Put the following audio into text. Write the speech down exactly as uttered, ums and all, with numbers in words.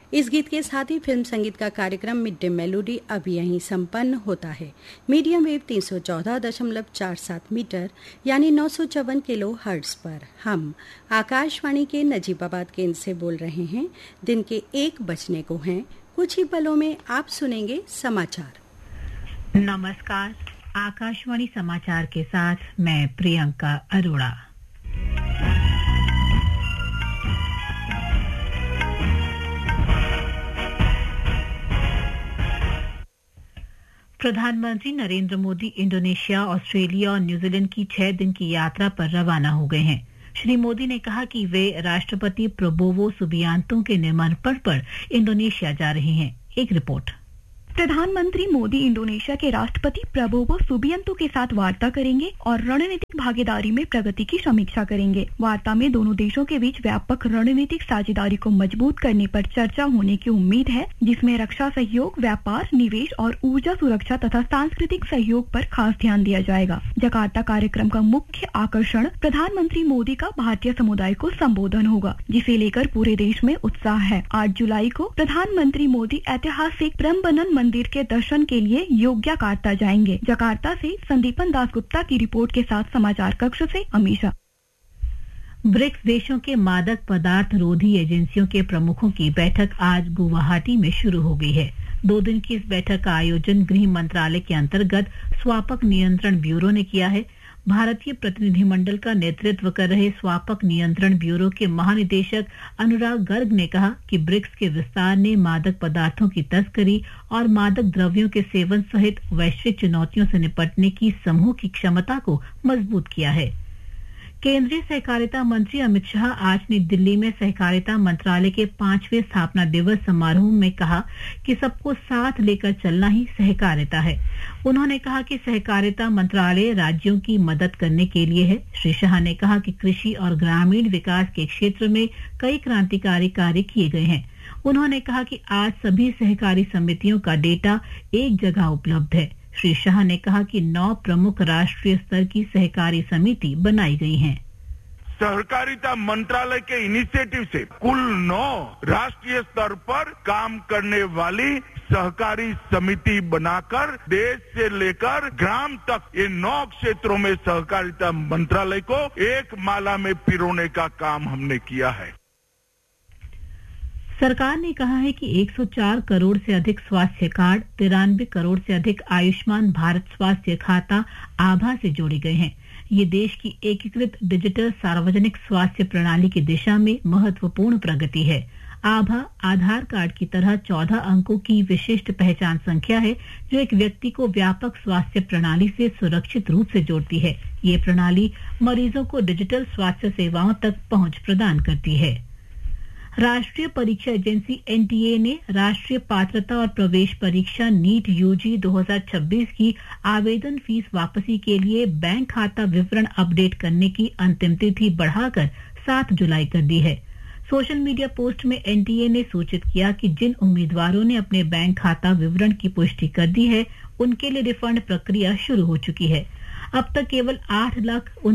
इस गीत के साथ ही फिल्म संगीत का कार्यक्रम मिड डे मेलोडी अब यहीं संपन्न होता है। मीडियम वेव तीन सौ चौदह दशमलव चार सात मीटर यानी नौ सौ चौवन किलो हर्ट्ज पर हम आकाशवाणी के नजीबाबाद केंद्र से बोल रहे हैं। दिन के एक बजने को हैं। कुछ ही पलों में आप सुनेंगे समाचार। नमस्कार, आकाशवाणी समाचार के साथ मैं प्रियंका अरोड़ा। प्रधानमंत्री नरेंद्र मोदी इंडोनेशिया, ऑस्ट्रेलिया और न्यूजीलैंड की छह दिन की यात्रा पर रवाना हो गए हैं। श्री मोदी ने कहा कि वे राष्ट्रपति प्रबोवो सुबियांतो के निमंत्रण पर इंडोनेशिया जा रहे हैं। एक रिपोर्ट। प्रधानमंत्री मोदी इंडोनेशिया के राष्ट्रपति प्रबोवो सुबियांतो के साथ वार्ता करेंगे और रणनीतिक भागीदारी में प्रगति की समीक्षा करेंगे। वार्ता में दोनों देशों के बीच व्यापक रणनीतिक साझेदारी को मजबूत करने पर चर्चा होने की उम्मीद है, जिसमें रक्षा सहयोग, व्यापार, निवेश और ऊर्जा सुरक्षा तथा सांस्कृतिक सहयोग पर खास ध्यान दिया जाएगा। जकार्ता कार्यक्रम का मुख्य आकर्षण प्रधानमंत्री मोदी का भारतीय समुदाय को संबोधन होगा, जिसे लेकर पूरे देश में उत्साह है। आठ जुलाई को प्रधानमंत्री मोदी ऐतिहासिक प्रम्बनन मंदिर के दर्शन के लिए योग्यकार्ता जाएंगे। जकार्ता से संदीपन दासगुप्ता की रिपोर्ट के साथ समाचार कक्ष से अमीशा। ब्रिक्स देशों के मादक पदार्थ रोधी एजेंसियों के प्रमुखों की बैठक आज गुवाहाटी में शुरू हो गई है। दो दिन की इस बैठक का आयोजन गृह मंत्रालय के अंतर्गत स्वापक नियंत्रण ब्यूरो ने किया है। भारतीय प्रतिनिधिमंडल का नेतृत्व कर रहे स्वापक नियंत्रण ब्यूरो के महानिदेशक अनुराग गर्ग ने कहा कि ब्रिक्स के विस्तार ने मादक पदार्थों की तस्करी और मादक द्रव्यों के सेवन सहित वैश्विक चुनौतियों से निपटने की समूह की क्षमता को मजबूत किया है। केंद्रीय सहकारिता मंत्री अमित शाह आज नई दिल्ली में सहकारिता मंत्रालय के पांचवें स्थापना दिवस समारोह में कहा कि सबको साथ लेकर चलना ही सहकारिता है। उन्होंने कहा कि सहकारिता मंत्रालय राज्यों की मदद करने के लिए है। श्री शाह ने कहा कि कृषि और ग्रामीण विकास के क्षेत्र में कई क्रांतिकारी कार्य किए गए हैं। उन्होंने कहा कि आज सभी सहकारी समितियों का डेटा एक जगह उपलब्ध है। श्री शाह ने कहा कि नौ प्रमुख राष्ट्रीय स्तर की सहकारी समिति बनाई गई हैं। सहकारिता मंत्रालय के इनिशिएटिव से कुल नौ राष्ट्रीय स्तर पर काम करने वाली सहकारी समिति बनाकर देश से लेकर ग्राम तक ये नौ क्षेत्रों में सहकारिता मंत्रालय को एक माला में पिरोने का काम हमने किया है। सरकार ने कहा है कि एक सौ चार करोड़ से अधिक स्वास्थ्य कार्ड, तिरानवे करोड़ से अधिक आयुष्मान भारत स्वास्थ्य खाता आभा से जोड़े गए हैं। ये देश की एकीकृत डिजिटल सार्वजनिक स्वास्थ्य प्रणाली की दिशा में महत्वपूर्ण प्रगति है। आभा आधार कार्ड की तरह चौदह अंकों की विशिष्ट पहचान संख्या है, जो एक व्यक्ति को व्यापक स्वास्थ्य प्रणाली से सुरक्षित रूप से जोड़ती है। ये प्रणाली मरीजों को डिजिटल स्वास्थ्य सेवाओं तक पहुंच प्रदान करती है। राष्ट्रीय परीक्षा एजेंसी एन टी ए ने राष्ट्रीय पात्रता और प्रवेश परीक्षा नीट यू जी दो हज़ार छब्बीस की आवेदन फीस वापसी के लिए बैंक खाता विवरण अपडेट करने की अंतिम तिथि बढ़ाकर सात जुलाई कर दी है। सोशल मीडिया पोस्ट में एन टी ए ने सूचित किया कि जिन उम्मीदवारों ने अपने बैंक खाता विवरण की पुष्टि कर दी है, उनके लिए रिफंड प्रक्रिया शुरू हो चुकी है। अब तक केवल आठ लाख